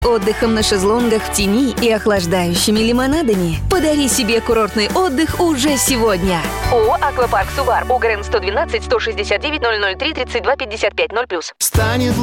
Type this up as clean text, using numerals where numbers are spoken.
Отдыхом на шезлонгах в тени и охлаждающими лимонадами. Подари себе курортный отдых уже сегодня. ООО «Аквапарк Сувар». УГРН 112 169 003 32 55 0+. Станет